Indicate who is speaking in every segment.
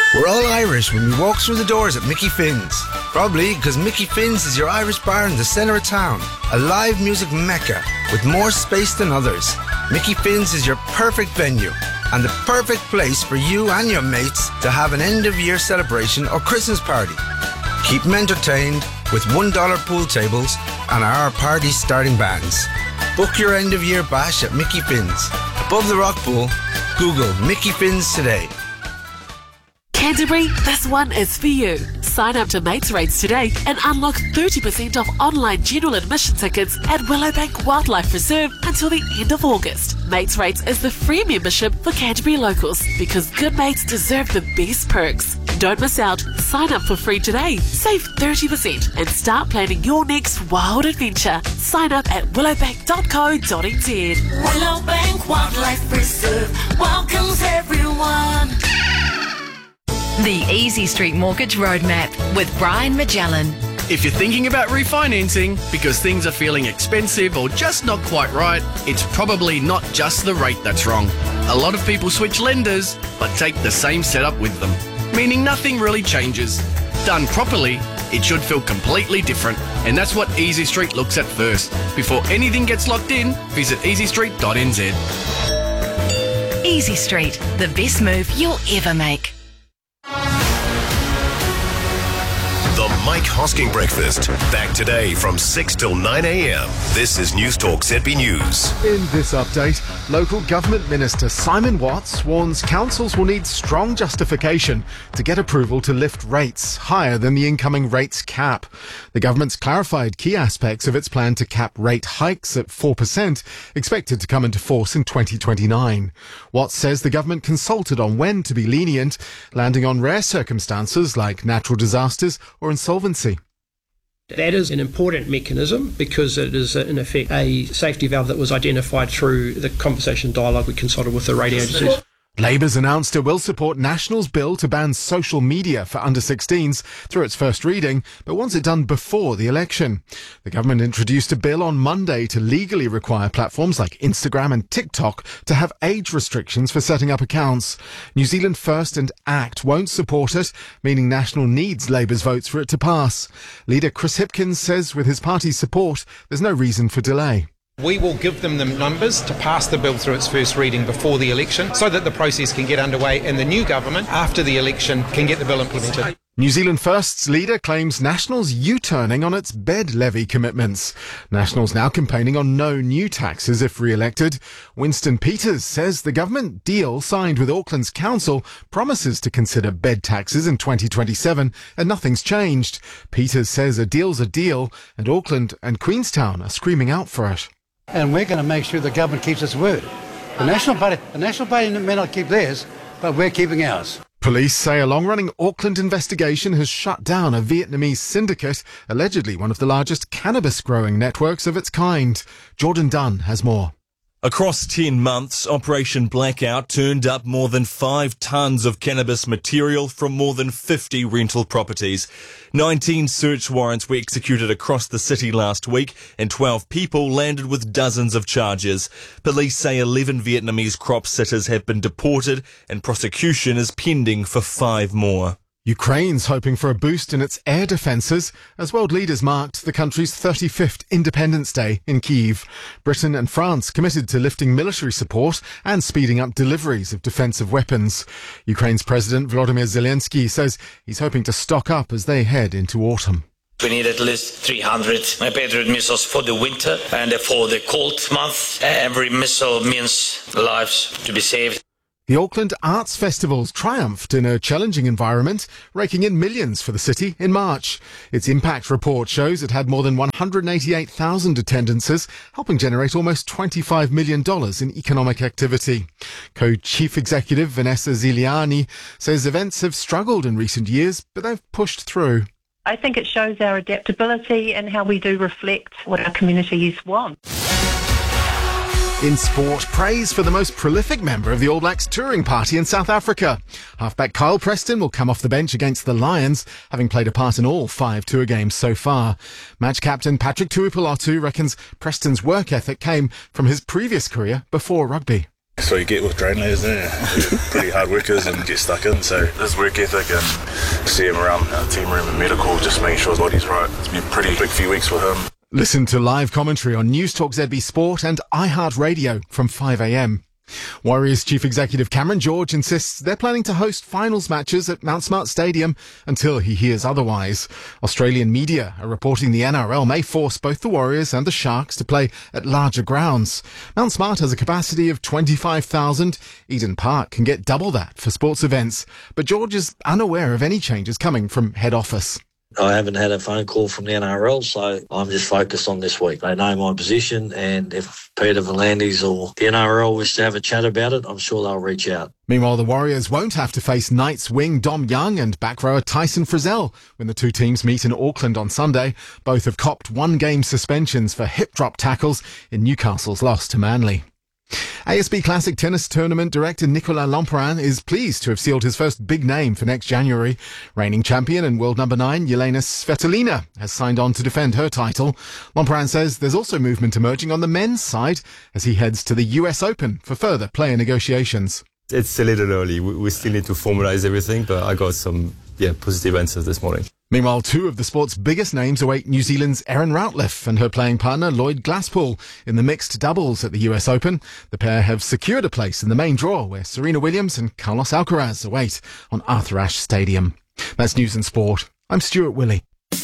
Speaker 1: We're all Irish when we walk through the doors at Mickey Finn's. Probably because Mickey Finn's is your Irish bar in the centre of town. A live music mecca with more space than others. Mickey Finn's is your perfect venue and the perfect place for you and your mates to have an end-of-year celebration or Christmas party. Keep them entertained with $1 pool tables and our party starting bands. Book your end-of-year bash at Mickey Finn's. Above the rock pool, Google Mickey Finn's today.
Speaker 2: Canterbury, this one is for you. Sign up to Mates Rates today and unlock 30% off online general admission tickets at Willowbank Wildlife Reserve until the end of August. Mates Rates is the free membership for Canterbury locals because good mates deserve the best perks. Don't miss out. Sign up for free today. Save 30% and start planning your next wild adventure. Sign up at willowbank.co.nz.
Speaker 3: Willowbank Wildlife Reserve welcomes everyone.
Speaker 4: The Easy Street Mortgage Roadmap with Brian Magellan.
Speaker 5: If you're thinking about refinancing because things are feeling expensive or just not quite right, it's probably not just the rate that's wrong. A lot of people switch lenders but take the same setup with them, meaning nothing really changes. Done properly, it should feel completely different, and that's what Easy Street looks at first. Before anything gets locked in, visit easystreet.nz.
Speaker 4: Easy Street, the best move you'll ever make.
Speaker 6: The Mike Hosking Breakfast. Back today from 6 till 9 a.m. This is News Talk ZB News.
Speaker 7: In this update, local government minister Simon Watts warns councils will need strong justification to get approval to lift rates higher than the incoming rates cap. The government's clarified key aspects of its plan to cap rate hikes at 4%, expected to come into force in 2029. Watts says the government consulted on when to be lenient, landing on rare circumstances like natural disasters or insolvency.
Speaker 8: That is an important mechanism because it is, in effect, a safety valve that was identified through the conversation dialogue we consulted with the radio agencies.
Speaker 7: Labour's announced it will support National's bill to ban social media for under-16s through its first reading, but wants it done before the election. The government introduced a bill on Monday to legally require platforms like Instagram and TikTok to have age restrictions for setting up accounts. New Zealand First and ACT won't support it, meaning National needs Labour's votes for it to pass. Leader Chris Hipkins says with his party's support, there's no reason for delay.
Speaker 9: We will give them the numbers to pass the bill through its first reading before the election so that the process can get underway and the new government, after the election, can get the bill implemented.
Speaker 7: New Zealand First's leader claims National's U-turning on its bed levy commitments. National's now campaigning on no new taxes if re-elected. Winston Peters says the government deal signed with Auckland's council promises to consider bed taxes in 2027 and nothing's changed. Peters says a deal's a deal and Auckland and Queenstown are screaming out for it.
Speaker 10: And we're going to make sure the government keeps its word. The National Party may not keep theirs, but we're keeping ours.
Speaker 7: Police say a long-running Auckland investigation has shut down a Vietnamese syndicate, allegedly one of the largest cannabis-growing networks of its kind. Jordan Dunn has more.
Speaker 11: Across 10 months, Operation Blackout turned up more than 5 tons of cannabis material from more than 50 rental properties. 19 search warrants were executed across the city last week and 12 people landed with dozens of charges. Police say 11 Vietnamese crop sitters have been deported and prosecution is pending for 5 more.
Speaker 7: Ukraine's hoping for a boost in its air defences as world leaders marked the country's 35th Independence Day in Kyiv. Britain and France committed to lifting military support and speeding up deliveries of defensive weapons. Ukraine's President Volodymyr Zelensky says he's hoping to stock up as they head into autumn.
Speaker 12: We need at least 300 Patriot missiles for the winter and for the cold month. Every missile means lives to be saved.
Speaker 7: The Auckland Arts Festivals triumphed in a challenging environment, raking in millions for the city in March. Its impact report shows it had more than 188,000 attendances, helping generate almost $25 million in economic activity. Co-Chief Executive Vanessa Ziliani says events have struggled in recent years, but they've pushed through.
Speaker 13: I think it shows our adaptability and how we do reflect what our communities want.
Speaker 7: In sport, praise for the most prolific member of the All Blacks touring party in South Africa. Halfback Kyle Preston will come off the bench against the Lions, having played a part in all 5 tour games so far. Match captain Patrick Tuipulotu reckons Preston's work ethic came from his previous career before rugby.
Speaker 14: So you get with Drain lads, don't you? They're pretty hard workers and get stuck in. So his work ethic and see him around the team room and medical, just making sure his body's right. It's been a pretty big few weeks for him.
Speaker 7: Listen to live commentary on News Talk ZB Sport and iHeartRadio from 5 a.m. Warriors Chief Executive Cameron George insists they're planning to host finals matches at Mount Smart Stadium until he hears otherwise. Australian media are reporting the NRL may force both the Warriors and the Sharks to play at larger grounds. Mount Smart has a capacity of 25,000. Eden Park can get double that for sports events. But George is unaware of any changes coming from head office.
Speaker 15: I haven't had a phone call from the NRL, so I'm just focused on this week. They know my position, and if Peter V'landys or the NRL wish to have a chat about it, I'm sure they'll reach out.
Speaker 7: Meanwhile, the Warriors won't have to face Knights wing Dom Young and back rower Tyson Frizzell when the two teams meet in Auckland on Sunday. Both have copped one-game suspensions for hip-drop tackles in Newcastle's loss to Manly. ASB Classic Tennis Tournament director Nicolas Lemperin is pleased to have sealed his first big name for next January. Reigning champion and world number 9, Jelena Svitolina, has signed on to defend her title. Lemperin says there's also movement emerging on the men's side as he heads to the US Open for further player negotiations.
Speaker 16: It's a little early. We still need to formalize everything, but I got some positive answers this morning.
Speaker 7: Meanwhile, two of the sport's biggest names await New Zealand's Erin Routliffe and her playing partner Lloyd Glasspool in the mixed doubles at the US Open. The pair have secured a place in the main draw where Serena Williams and Carlos Alcaraz await on Arthur Ashe Stadium. That's News and Sport. I'm Stuart Willey.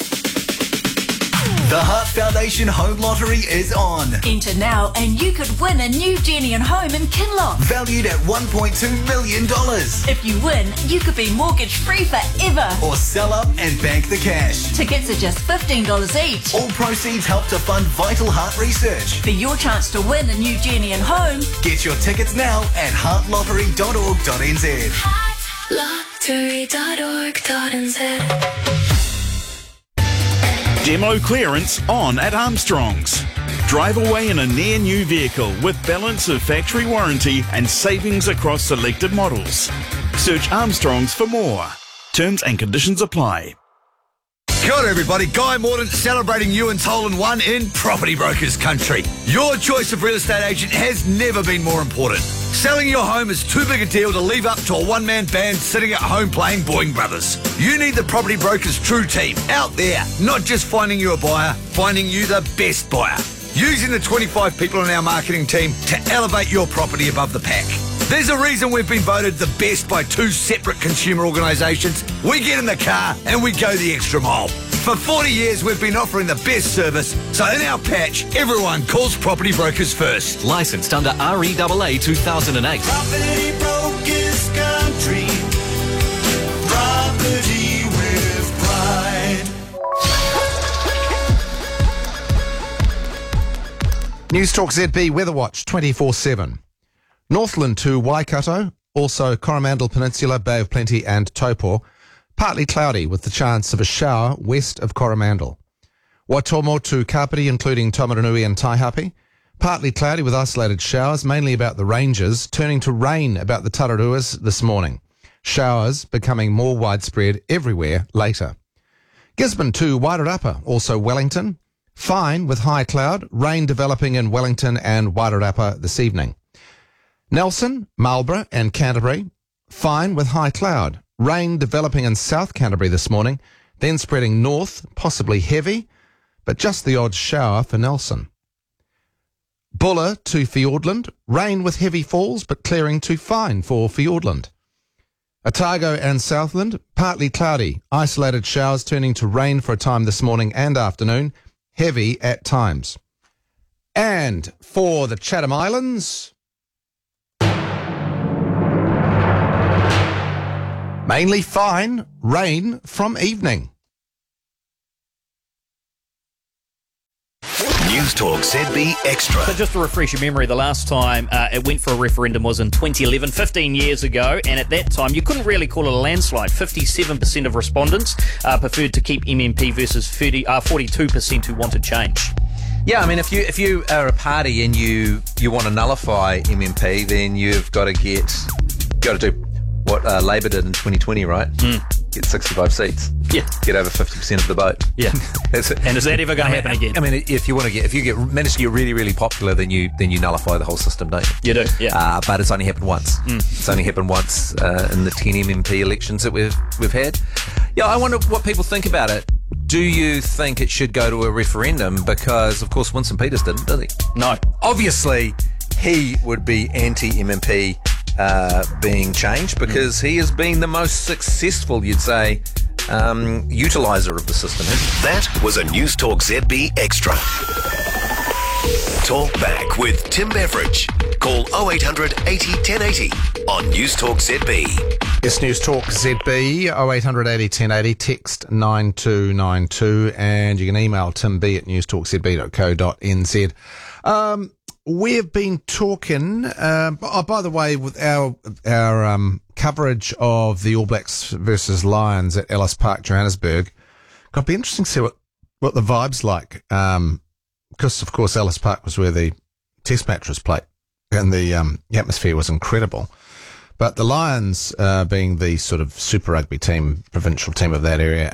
Speaker 17: The Heart Foundation Home Lottery is on.
Speaker 18: Enter now and you could win a new Genian home in Kinloch.
Speaker 17: Valued at $1.2 million.
Speaker 18: If you win, you could be mortgage-free forever.
Speaker 17: Or sell up and bank the cash.
Speaker 18: Tickets are just $15 each.
Speaker 17: All proceeds help to fund vital heart research.
Speaker 18: For your chance to win a new Genian home,
Speaker 17: get your tickets now at heartlottery.org.nz.
Speaker 3: Heartlottery.org.nz.
Speaker 19: Demo clearance on at Armstrong's. Drive away in a near new vehicle with balance of factory warranty and savings across selected models. Search Armstrong's for more. Terms and conditions apply.
Speaker 20: Kia ora everybody, Guy Mordaunt celebrating Ewan's Hole in One in Property Brokers Country. Your choice of real estate agent has never been more important. Selling your home is too big a deal to leave up to a one-man band sitting at home playing Boeing Brothers. You need the Property Brokers True Team out there, not just finding you a buyer, finding you the best buyer. Using the 25 people in our marketing team to elevate your property above the pack. There's a reason we've been voted the best by two separate consumer organisations. We get in the car and we go the extra mile. For 40 years, we've been offering the best service, so in our patch, everyone calls Property Brokers first.
Speaker 21: Licensed under REAA 2008.
Speaker 3: Property Brokers Country. Property with pride.
Speaker 22: News Talk ZB Weather Watch 24/7. Northland to Waikato, also Coromandel Peninsula, Bay of Plenty and Taupo. Partly cloudy with the chance of a shower west of Coromandel. Waitomo to Kapiti, including Taumarunui and Taihape. Partly cloudy with isolated showers, mainly about the ranges, turning to rain about the Tararuas this morning. Showers becoming more widespread everywhere later. Gisborne to Wairarapa, also Wellington. Fine with high cloud, rain developing in Wellington and Wairarapa this evening. Nelson, Marlborough and Canterbury. Fine with high cloud. Rain developing in South Canterbury this morning, then spreading north, possibly heavy, but just the odd shower for Nelson. Buller to Fiordland, rain with heavy falls, but clearing to fine for Fiordland. Otago and Southland, partly cloudy, isolated showers turning to rain for a time this morning and afternoon, heavy at times. And for the Chatham Islands, mainly fine, rain from evening.
Speaker 6: News Talk ZB Extra.
Speaker 23: So just to refresh your memory, the last time it went for a referendum was in 2011, 15 years ago, and at that time you couldn't really call it a landslide. 57% of respondents preferred to keep MMP versus 42% who wanted change.
Speaker 24: Yeah, I mean, if you are a party and you want to nullify MMP, then you've got to do what Labor did in 2020, right? Get 65 seats.
Speaker 23: Yeah.
Speaker 24: Get over 50% of the vote.
Speaker 23: Yeah.
Speaker 24: That's it.
Speaker 23: And is that ever going to happen again?
Speaker 24: I mean, if you manage to get really, really popular, then you nullify the whole system, don't you?
Speaker 23: You do, yeah.
Speaker 24: But it's only happened once. It's only happened once in the 10 MMP elections that we've had. Yeah, I wonder what people think about it. Do you think it should go to a referendum? Because, of course, Winston Peters didn't, did he?
Speaker 23: No.
Speaker 24: Obviously, he would be anti-MMP being changed because he has been the most successful, you'd say, utiliser of the system.
Speaker 6: That was a News Talk ZB Extra. Talk back with Tim Beveridge. Call 0800 80 1080 on News Talk ZB.
Speaker 22: Yes, News Talk ZB, 0800 80 1080, text 9292, and you can email timb@newstalkzb.co.nz. We've been talking, by the way, with our coverage of the All Blacks versus Lions at Ellis Park, Johannesburg. It'd be interesting to see what the vibe's like. Because, of course, Ellis Park was where the test match was played, and the atmosphere was incredible. But the Lions, being the sort of Super Rugby team, provincial team of that area,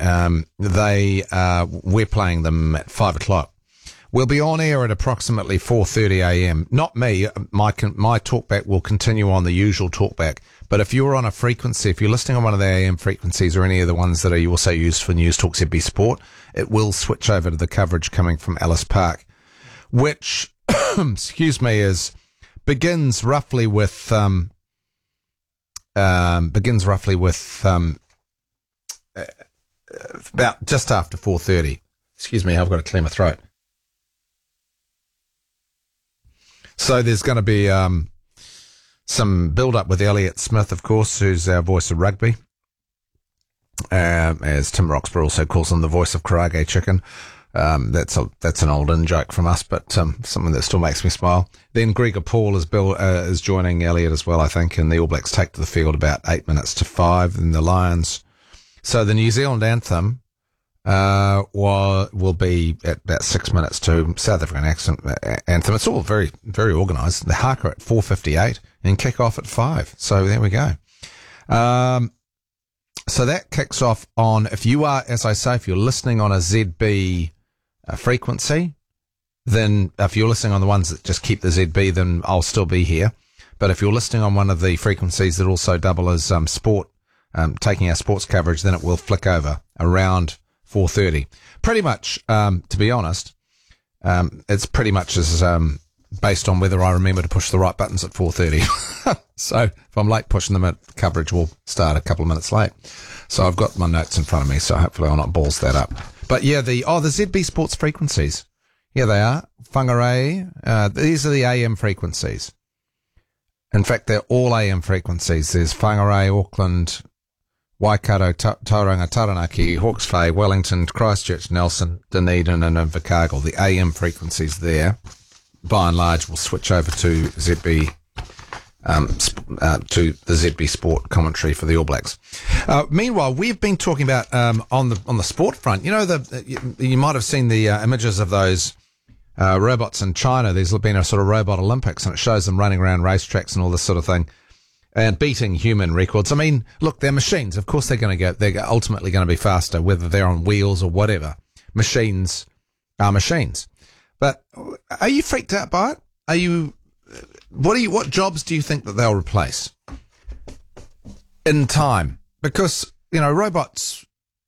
Speaker 22: we're playing them at 5 o'clock. We'll be on air at approximately 4:30 a.m. Not me. My talkback will continue on the usual talkback. But if you're on a frequency, if you're listening on one of the AM frequencies or any of the ones that are also used for News Talk ZB Sport, it will switch over to the coverage coming from Ellis Park, which, excuse me, begins roughly with about just after 4:30. Excuse me, I've got to clear my throat. So there's going to be some build-up with Elliot Smith, of course, who's our voice of rugby, as Tim Roxburgh also calls him, the voice of Karage Chicken. That's an old in-joke from us, but something that still makes me smile. Then Gregor Paul is joining Elliot as well, I think, and the All Blacks take to the field about 8 minutes to 5, and the Lions. So the New Zealand anthem will be at about 6 minutes to South African anthem. It's all very, very organised. The haka at 4:58 and kick off at 5. So there we go. So that kicks off on, if you are, as I say, if you're listening on a ZB frequency, then if you're listening on the ones that just keep the ZB, then I'll still be here. But if you're listening on one of the frequencies that also double as sport, taking our sports coverage, then it will flick over around 4:30. Pretty much, to be honest, it's pretty much as based on whether I remember to push the right buttons at 4:30. So if I'm late pushing them, the coverage will start a couple of minutes late. So I've got my notes in front of me, so hopefully I'll not balls that up. But yeah, the ZB Sports frequencies. Here they are. Whangarei. These are the AM frequencies. In fact, they're all AM frequencies. There's Whangarei, Auckland, Waikato, Tauranga, Taranaki, Hawke's Bay, Wellington, Christchurch, Nelson, Dunedin and Invercargill. The AM frequencies there, by and large, will switch over to ZB, to the ZB Sport commentary for the All Blacks. Meanwhile, we've been talking about on the sport front. You know, you might have seen the images of those robots in China. There's been a sort of robot Olympics, and it shows them running around racetracks and all this sort of thing, and beating human records. I mean, look, they're machines. Of course, they're ultimately going to be faster, whether they're on wheels or whatever. Machines are machines. But are you freaked out by it? What jobs do you think that they'll replace in time? Because, you know, robots,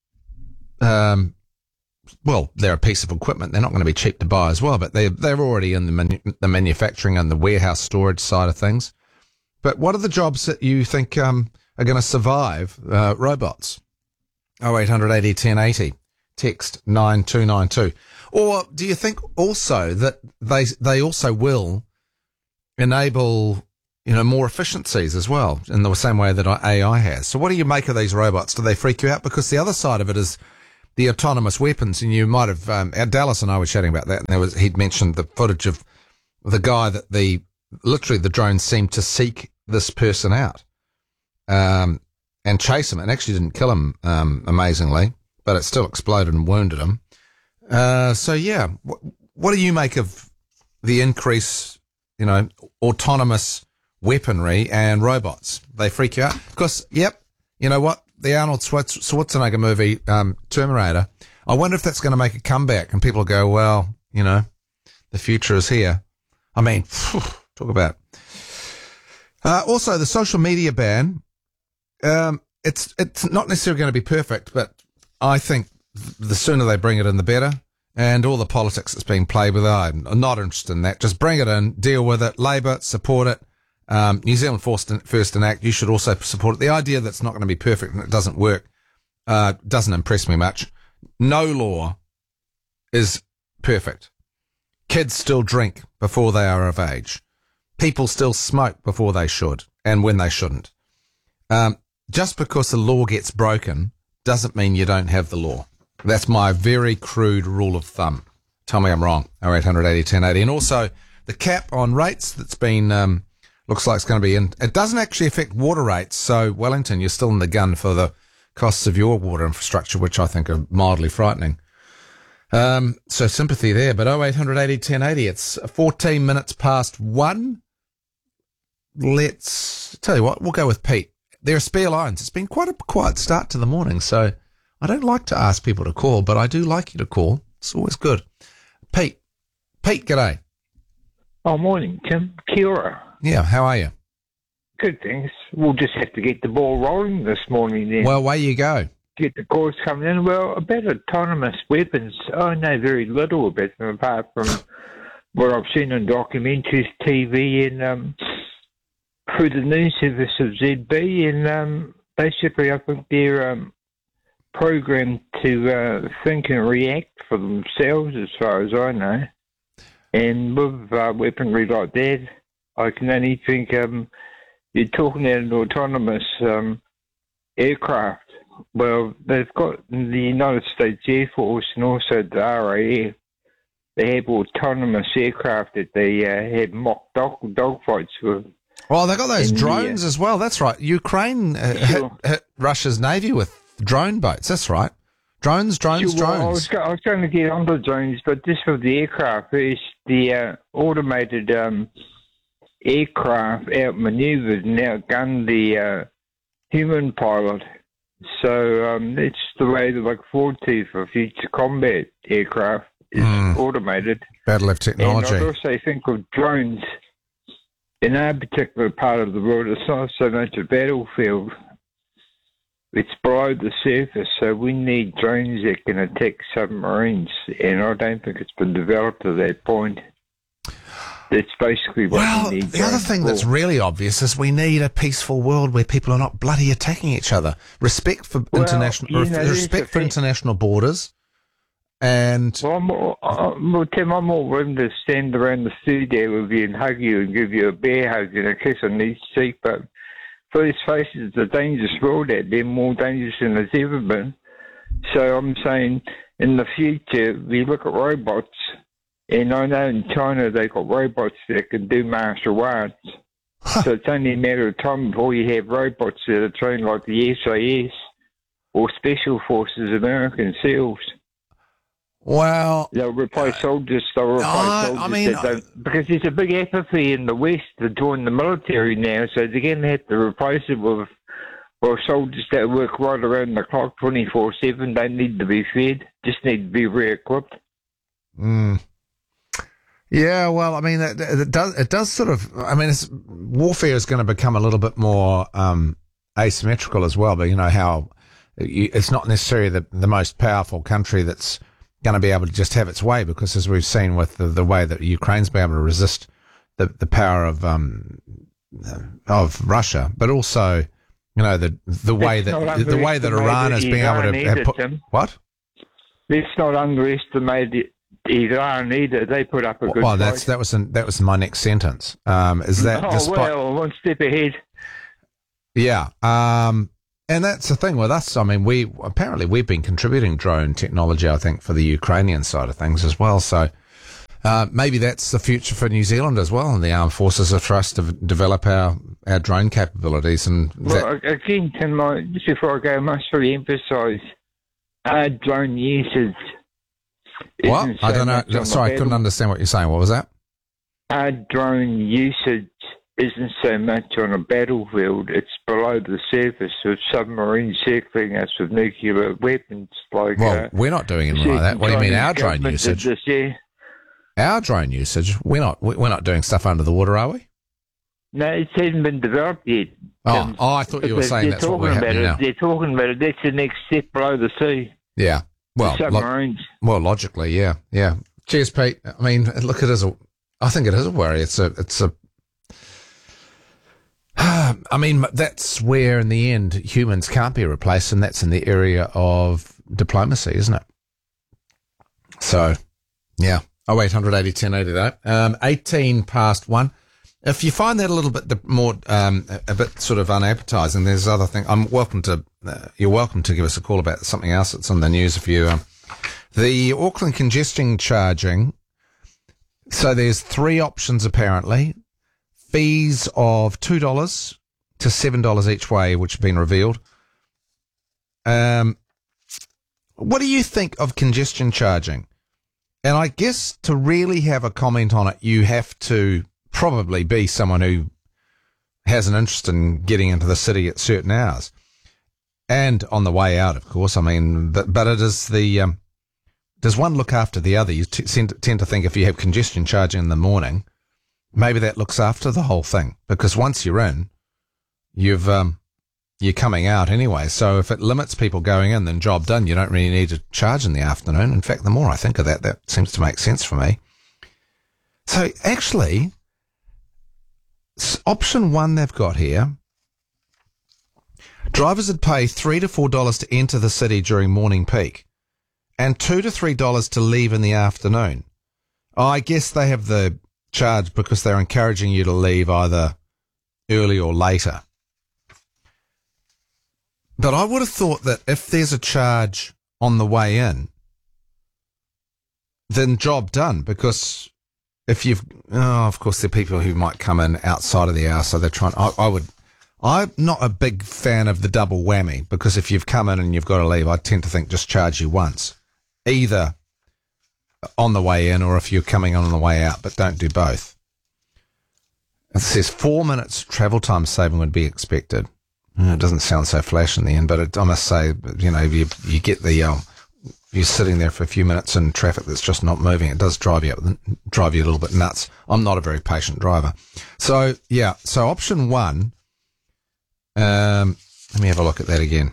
Speaker 22: well, they're a piece of equipment. They're not going to be cheap to buy as well, but they're already in the manufacturing and the warehouse storage side of things. But what are the jobs that you think are going to survive robots? 0800 80 1080, text 9292. Or do you think also that they also will enable, you know, more efficiencies as well, in the same way that AI has? So what do you make of these robots? Do they freak you out? Because the other side of it is the autonomous weapons, and you might have, Dallas and I were chatting about that, and he'd mentioned the footage of the guy that literally the drone seemed to seek this person out, and chase him. It actually didn't kill him, amazingly, but it still exploded and wounded him. So yeah, what do you make of the increase, you know, autonomous weaponry and robots. They freak you out. Because, yep, you know what? The Arnold Schwarzenegger movie, Terminator, I wonder if that's going to make a comeback and people go, well, you know, the future is here. I mean, talk about. Also, the social media ban, it's not necessarily going to be perfect, but I think the sooner they bring it in, the better. And all the politics that's being played with, I'm not interested in that. Just bring it in, deal with it. Labour, support it. New Zealand First and Act, you should also support it. The idea that it's not going to be perfect and it doesn't work doesn't impress me much. No law is perfect. Kids still drink before they are of age. People still smoke before they should and when they shouldn't. Just because the law gets broken doesn't mean you don't have the law. That's my very crude rule of thumb. Tell me I'm wrong. 0880 1080. And also the cap on rates that's been, looks like it's going to be in. It doesn't actually affect water rates. So Wellington, you're still in the gun for the costs of your water infrastructure, which I think are mildly frightening. So sympathy there, but 0880 1080. It's 14 minutes past 1. Let's tell you what, we'll go with Pete. There are spare lines. It's been quite a quiet start to the morning, so I don't like to ask people to call, but I do like you to call. It's always good. Pete, g'day.
Speaker 1: Oh, morning, Tim. Kia ora.
Speaker 22: Yeah, how are you?
Speaker 1: Good, thanks. We'll just have to get the ball rolling this morning then.
Speaker 22: Well, away you go.
Speaker 1: Get the calls coming in. Well, about autonomous weapons, I know very little about them apart from what I've seen on documentaries, TV, and through the news service of ZB. And basically, I think they're programmed to think and react for themselves, as far as I know. And with weaponry like that, I can only think you're talking about an autonomous aircraft. Well, they've got the United States Air Force and also the RAF. They have autonomous aircraft that they have mock dogfights with.
Speaker 22: Well, they've got those drones as well. That's right. Ukraine hit Russia's navy with drone boats. That's right. Drones.
Speaker 1: I was going to get onto drones, but this with the aircraft is the automated aircraft outmaneuvered and outgunned the human pilot. So it's the way to look forward to for future combat aircraft is automated.
Speaker 22: Battle of technology.
Speaker 1: And I also think of drones. In our particular part of the world, it's not so much a battlefield. It's below the surface, so we need drones that can attack submarines, and I don't think it's been developed to that point. That's basically what we need.
Speaker 22: The other thing that's really obvious is we need a peaceful world where people are not bloody attacking each other. Respect for international borders. And
Speaker 1: Tim, I'm all willing to stand around the studio with you and hug you and give you a bear hug and a kiss on each cheek, but let's face it, it's a dangerous world out there, more dangerous than it's ever been. So I'm saying in the future, we look at robots, and I know in China they've got robots that can do martial arts. So it's only a matter of time before you have robots that are trained like the SAS or Special Forces, American SEALs.
Speaker 22: Well,
Speaker 1: they'll replace soldiers. Because there's a big apathy in the West to join the military now, so they're going to have to replace it with soldiers that work right around the clock, 24/7. Don't need to be fed, just need to be re-equipped.
Speaker 22: Yeah, well, I mean, it does sort of. I mean, warfare is going to become a little bit more asymmetrical as well. But you know how it's not necessarily the most powerful country that's going to be able to just have its way, because as we've seen with the way that Ukraine's been able to resist the power of Russia, but also, you know, the way that Iran has been able to what?
Speaker 1: Let's not underestimate Iran either. They put up a good fight.
Speaker 22: That was my next sentence. Is that
Speaker 1: one step ahead?
Speaker 22: Yeah. And that's the thing with us. I mean, we've been contributing drone technology, I think, for the Ukrainian side of things as well. So maybe that's the future for New Zealand as well, and the armed forces are for us to develop our drone capabilities. And
Speaker 1: again, just before I go, I must really emphasise our drone usage.
Speaker 22: What? I don't know. Sorry, I couldn't understand what you're saying. What was that?
Speaker 1: Our drone usage isn't so much on a battlefield, it's below the surface with submarines circling us with nuclear weapons. Like,
Speaker 22: Well, we're not doing anything like that. What do you mean, our drone usage?
Speaker 1: This, yeah.
Speaker 22: Our drone usage? We're not doing stuff under the water, are we?
Speaker 1: No, it hasn't been developed yet.
Speaker 22: Oh, I thought you were saying that's what we're happening now.
Speaker 1: They're talking about it. That's the next step below the sea.
Speaker 22: Yeah. Well,
Speaker 1: submarines.
Speaker 22: Logically, yeah. Cheers, Pete. I mean, look, I think it is a worry. It's a. I mean, that's where, in the end, humans can't be replaced, and that's in the area of diplomacy, isn't it? So, yeah. 0800 80 10 80 though. 18 past 1. If you find that a little bit more, a bit sort of unappetizing, there's other thing. You're welcome to give us a call about something else that's on the news. If you, the Auckland congestion charging. So there's 3 options apparently. Fees of $2 to $7 each way, which have been revealed. What do you think of congestion charging? And I guess to really have a comment on it, you have to probably be someone who has an interest in getting into the city at certain hours. And on the way out, of course. I mean, but it is the... does one look after the other? You tend to think if you have congestion charging in the morning, maybe that looks after the whole thing. Because once you're in, you're coming out anyway. So if it limits people going in, then job done. You don't really need to charge in the afternoon. In fact, the more I think of that, that seems to make sense for me. So actually, option 1 they've got here, drivers would pay $3 to $4 to enter the city during morning peak and $2 to $3 to leave in the afternoon. I guess they have the charge because they're encouraging you to leave either early or later. But I would have thought that if there's a charge on the way in, then job done. Because if of course, there are people who might come in outside of the hour, so they're trying. I'm not a big fan of the double whammy, because if you've come in and you've got to leave, I tend to think just charge you once, either on the way in or if you're coming on the way out, but don't do both. It says 4 minutes travel time saving would be expected. It doesn't sound so flash in the end, but I must say, you get the, you're sitting there for a few minutes in traffic that's just not moving. It does drive you a little bit nuts. I'm not a very patient driver. So, yeah, so option 1, let me have a look at that again.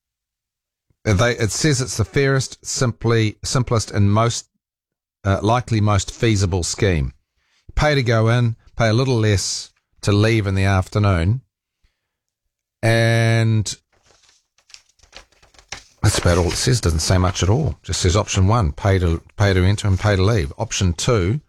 Speaker 22: It says it's the fairest, simplest and most, likely most feasible scheme. Pay to go in, pay a little less to leave in the afternoon. And that's about all it says. Doesn't say much at all. Just says option 1, pay to enter and pay to leave. Option 2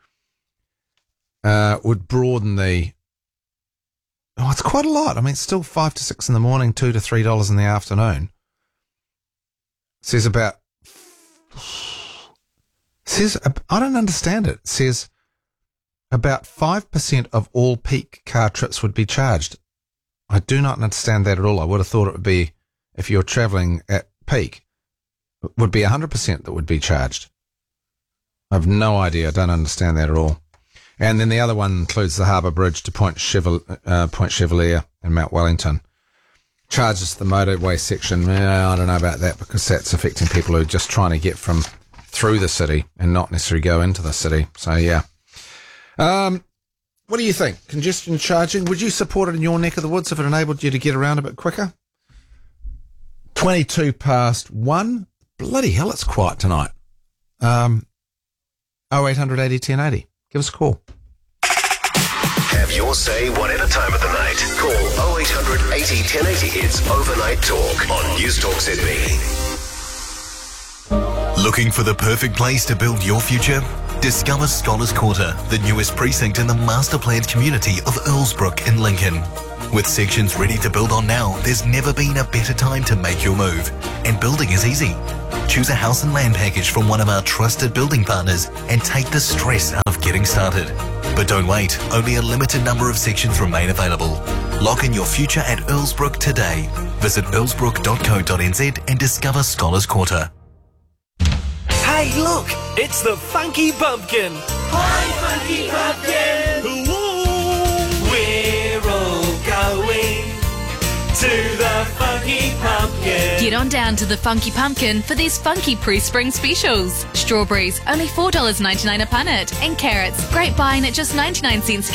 Speaker 22: would broaden the. Oh, it's quite a lot. I mean, it's still 5 to 6 in the morning, $2 to $3 in the afternoon. Says about. Says I don't understand it. It says about 5% of all peak car trips would be charged. I do not understand that at all. I would have thought it would be, if you're travelling at peak, it would be 100% that would be charged. I have no idea. I don't understand that at all. And then the other one includes the Harbour Bridge to Point Chevalier in Mount Wellington. Charges the motorway section. I don't know about that, because that's affecting people who are just trying to get through the city and not necessarily go into the city. So, yeah. What do you think? Congestion charging, would you support it in your neck of the woods if it enabled you to get around a bit quicker? 22 past 1. Bloody hell, it's quiet tonight. 0800 80 10 80. Give us a call.
Speaker 6: Have your say whatever time of the night. Call 0800 80 1080. It's Overnight Talk on News Talk Sydney.
Speaker 2: Looking for the perfect place to build your future? Discover Scholars Quarter, the newest precinct in the master-planned community of Earlsbrook in Lincoln. With sections ready to build on now, there's never been a better time to make your move. And building is easy. Choose a house and land package from one of our trusted building partners and take the stress out of getting started. But don't wait, only a limited number of sections remain available. Lock in your future at Earlsbrook today. Visit earlsbrook.co.nz and discover Scholars Quarter.
Speaker 4: Hey, look! It's the Funky Pumpkin! Hi, Funky Pumpkin! Woo! We're
Speaker 5: Head on down to the Funky Pumpkin for these funky pre-spring specials. Strawberries, only $4.99 a punnet, and carrots, great buying at just 99 cents